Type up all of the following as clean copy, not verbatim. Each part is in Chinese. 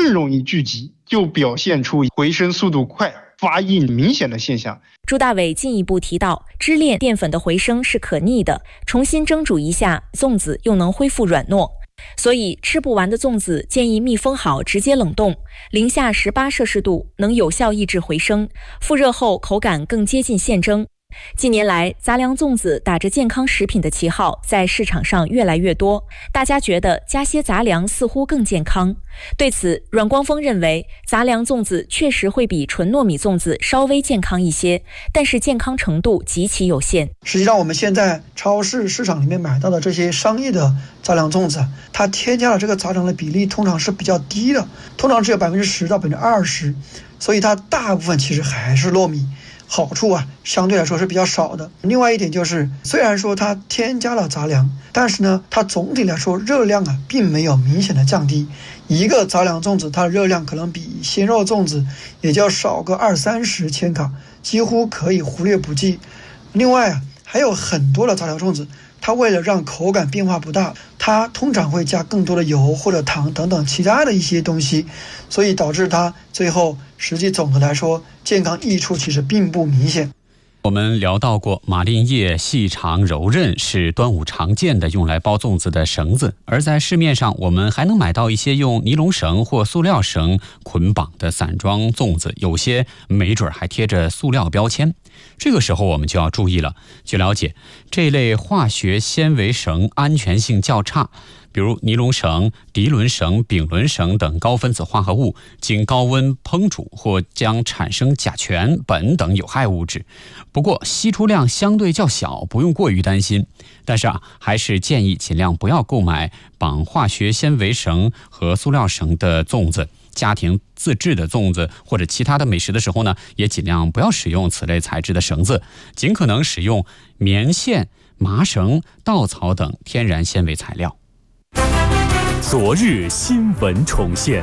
更容易聚集，就表现出回升速度快、发硬明显的现象。 朱大伟进一步提到，支链淀粉的回升是可逆的，重新蒸煮一下，粽子又能恢复软糯。所以吃不完的粽子建议密封好直接冷冻，零下18摄氏度能有效抑制回升，复热后口感更接近现蒸。近年来，杂粮粽子打着健康食品的旗号在市场上越来越多，大家觉得加些杂粮似乎更健康。对此，阮光峰认为，杂粮粽子确实会比纯糯米粽子稍微健康一些，但是健康程度极其有限。 实际上，我们现在超市市场里面买到的这些商业的杂粮粽子，它添加了这个杂粮的比例通常是比较低的，通常只有10%到20%，所以它大部分其实还是糯米。好处相对来说是比较少的。另外一点就是，虽然说它添加了杂粮，但是呢，它总体来说热量并没有明显的降低。一个杂粮粽子，它的热量可能比鲜肉粽子也就要少个20-30千卡，几乎可以忽略不计。另外还有很多的杂粮粽子，它为了让口感变化不大，它通常会加更多的油或者糖等等其他的一些东西，所以导致它最后实际总的来说健康益处其实并不明显。 我们聊到过，马铃叶细长柔韧是端午常见的用来包粽子的绳子，而在市面上我们还能买到一些用尼龙绳或塑料绳捆绑的散装粽子，有些没准还贴着塑料标签。这个时候我们就要注意了。据了解，这类化学纤维绳安全性较差，比如尼龙绳、涤纶绳、丙纶绳等高分子化合物经高温烹煮或将产生甲醛、苯等有害物质。不过析出量相对较小，不用过于担心。但是还是建议尽量不要购买绑化学纤维绳和塑料绳的粽子。家庭自制的粽子或者其他的美食的时候呢，也尽量不要使用此类材质的绳子，尽可能使用棉线、麻绳、稻草等天然纤维材料。 昨日新闻重现，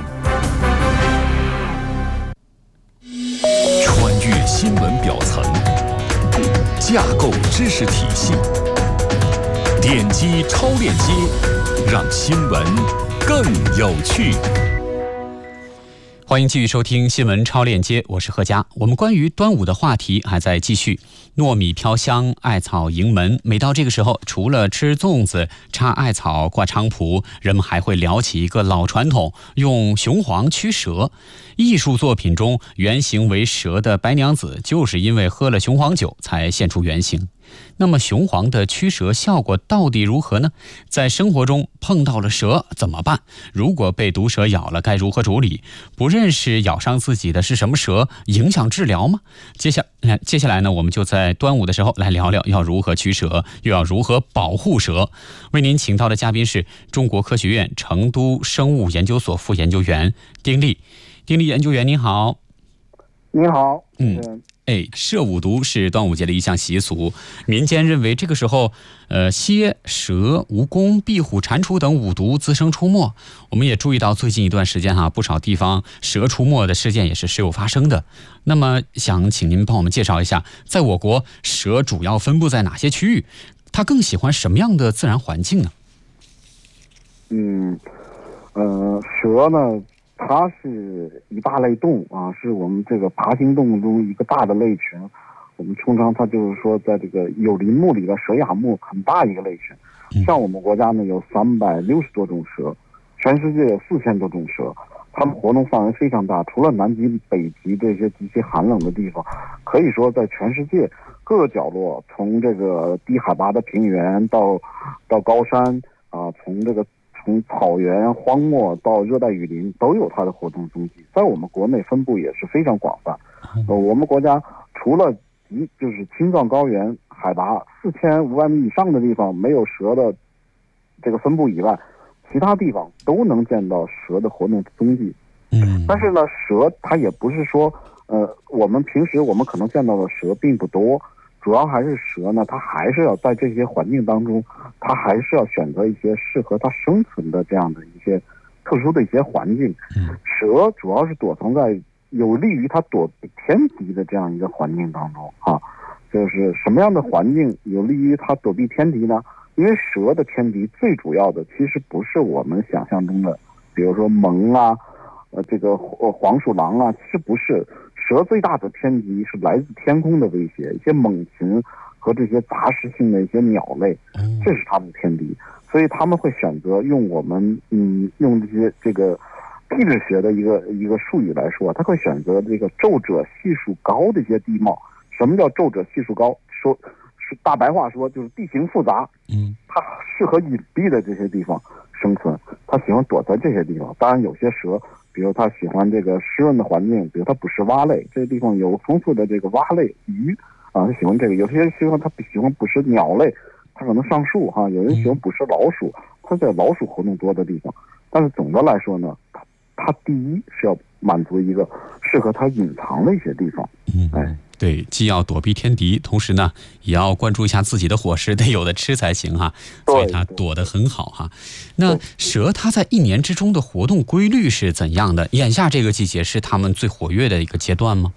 穿越新闻表层，架构知识体系，点击超链接，让新闻更有趣。 欢迎继续收听新闻超链接，我是贺佳。我们关于端午的话题还在继续。糯米飘香，艾草迎门，每到这个时候，除了吃粽子、插艾草、挂菖蒲，人们还会聊起一个老传统，用雄黄驱蛇。艺术作品中原型为蛇的白娘子，就是因为喝了雄黄酒才现出原形。那么雄黄的驱蛇效果到底如何呢？在生活中碰到了蛇怎么办？如果被毒蛇咬了，该如何处理？不认识咬伤自己的是什么蛇，影响治疗吗？接下来呢，我们就在端午的时候来聊聊要如何驱蛇，又要如何保护蛇。为您请到的嘉宾是中国科学院成都生物研究所副研究员丁力。丁力研究员您好。 您好。 射五毒是端午节的一项习俗，民间认为这个时候蝎、蛇、蜈蚣、壁虎、蟾蜍等五毒滋生出没。我们也注意到最近一段时间不少地方蛇出没的事件也是时有发生的。那么想请您帮我们介绍一下，在我国蛇主要分布在哪些区域？它更喜欢什么样的自然环境呢？ 蛇呢，它是一大类动物是我们这个爬行动物中一个大的类群。我们通常它就是说，在这个有鳞目里的蛇亚目很大一个类群。像我们国家呢有360多种蛇，全世界有4000多种蛇，它们活动范围非常大。除了南极、北极这些极其寒冷的地方，可以说在全世界各个角落，从这个低海拔的平原到高山从草原、荒漠到热带雨林，都有它的活动踪迹。在我们国内分布也是非常广泛。我们国家除了就是青藏高原海拔4500米以上的地方没有蛇的这个分布以外，其他地方都能见到蛇的活动踪迹。但是呢，蛇它也不是说我们平时可能见到的蛇并不多。主要还是蛇呢，它还是要在这些环境当中，它还是要选择一些适合它生存的这样的一些特殊的一些环境。蛇主要是躲藏在有利于它躲避天敌的这样一个环境当中就是什么样的环境有利于它躲避天敌呢？因为蛇的天敌最主要的其实不是我们想象中的，比如说獴这个黄鼠狼啊，其实不是。蛇最大的天敌是来自天空的威胁，一些猛禽和这些杂食性的一些鸟类，这是他们的天敌。所以他们会选择用我们用这个地质学的一个术语来说，他会选择这个皱褶系数高的一些地貌。什么叫皱褶系数高？说是大白话说就是地形复杂，它适合隐蔽的这些地方生存，它喜欢躲在这些地方。当然有些蛇，比如它喜欢这个湿润的环境，比如它捕食蛙类，这些地方有丰富的这个蛙类鱼啊，它喜欢这个。有些喜欢捕食鸟类，它可能上树哈。有人喜欢捕食老鼠，它在老鼠活动多的地方。但是总的来说呢，它第一是要满足一个适合它隐藏的一些地方。 对，既要躲避天敌，同时呢，也要关注一下自己的伙食，得有的吃才行哈。所以它躲得很好哈。那蛇它在一年之中的活动规律是怎样的？眼下这个季节是它们最活跃的一个阶段吗？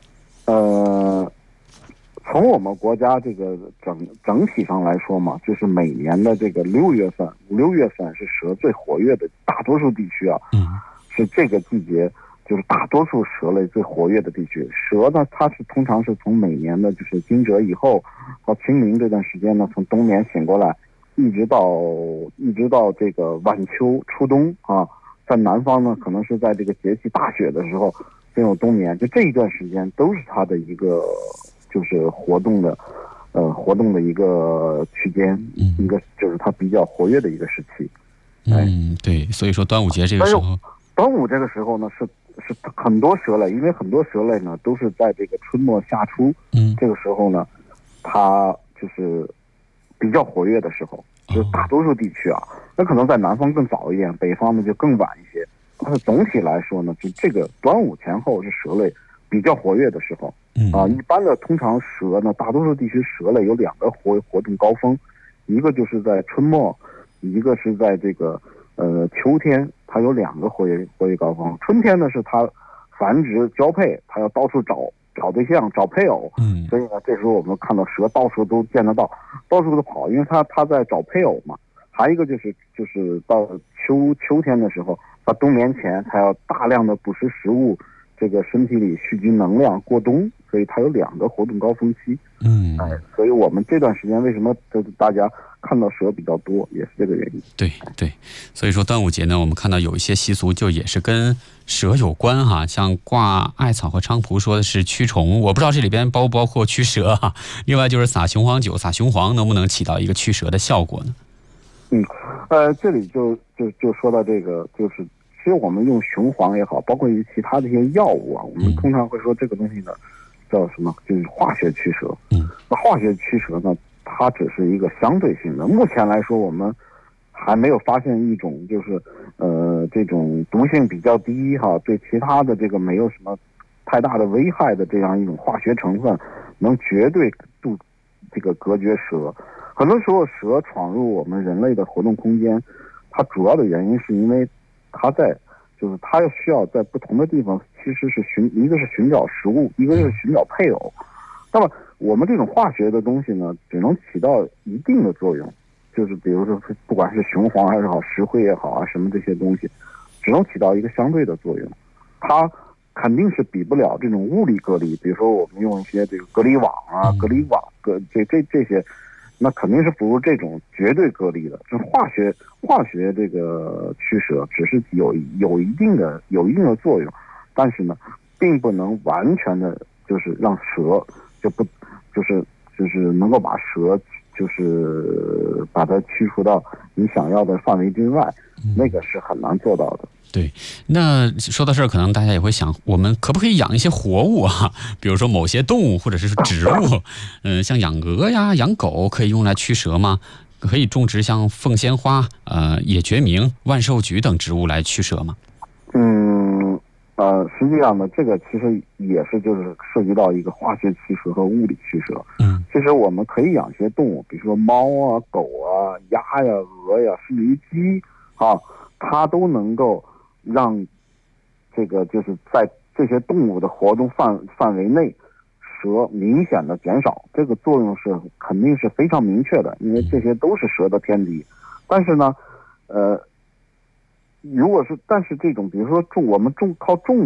从我们国家这个整体上来说嘛，就是每年的这个5、6月份是蛇最活跃的，大多数地区啊，是这个季节。就是大多数蛇类最活跃的地区。蛇呢，它通常是从每年的就是惊蛰以后到清明这段时间呢，从冬眠醒过来，一直到这个晚秋初冬啊，在南方呢，可能是在这个节气大雪的时候进入冬眠，就这一段时间都是它的一个就是活动的一个区间，一个就是它比较活跃的一个时期。 对，所以说端午节这个时候， 端午这个时候呢是很多蛇类，因为很多蛇类呢都是在这个春末夏初，这个时候呢，它就是比较活跃的时候，就是大多数地区啊，那可能在南方更早一点，北方呢就更晚一些。但是总体来说呢，就这个端午前后是蛇类比较活跃的时候。一般的通常蛇呢，大多数地区蛇类有2个活动高峰，一个就是在春末，一个是在这个秋天，它有2个活跃高峰。春天呢是它繁殖交配，它要到处找对象找配偶，所以呢这时候我们看到蛇到处都见得到，到处都跑，因为它在找配偶嘛。还一个就是到秋天的时候，它冬眠前它要大量的捕食食物，这个身体里蓄积能量过冬，所以它有2个活动高峰期。所以我们这段时间为什么就是大家看到蛇比较多，也是这个原因。 对，所以说端午节呢，我们看到有一些习俗就也是跟蛇有关哈，像挂艾草和菖蒲说的是驱虫，我不知道这里边包不包括驱蛇哈。另外就是撒雄黄酒、撒雄黄能不能起到一个驱蛇的效果呢？ 这里就说到这个，就是其实我们用雄黄也好，包括于其他的一些药物啊，我们通常会说这个东西呢叫什么，就是化学驱蛇。那化学驱蛇呢，它只是一个相对性的。目前来说，我们还没有发现一种就是这种毒性比较低哈，对其他的这个没有什么太大的危害的这样一种化学成分，能绝对这个隔绝蛇。很多时候蛇闯入我们人类的活动空间，它主要的原因是因为它需要在不同的地方，其实是一个是寻找食物，一个是寻找配偶。那么我们这种化学的东西呢，只能起到一定的作用，就是比如说不管是雄黄还是好，石灰也好啊，什么这些东西，只能起到一个相对的作用。它肯定是比不了这种物理隔离，比如说我们用一些这个隔离网啊、隔离网这些。那肯定是不如这种绝对隔离的。这化学这个驱蛇只是有一定的作用，但是呢，并不能完全的就是让蛇就是能够把蛇就是把它驱除到你想要的范围之外，那个是很难做到的。 对，那说到这儿，可能大家也会想，我们可不可以养一些活物啊？比如说某些动物或者是植物，像养鹅呀、养狗，可以用来驱蛇吗？可以种植像凤仙花、野决明、万寿菊等植物来驱蛇吗？ 实际上呢，这个其实也是就是涉及到一个化学驱蛇和物理驱蛇。其实我们可以养些动物，比如说猫啊、狗啊、鸭呀、鹅呀，甚至于鸡啊，它都能够让这个就是在这些动物的活动范围内，蛇明显的减少，这个作用是肯定是非常明确的，因为这些都是蛇的天敌。但是呢， 如果是，但是这种比如说我们靠种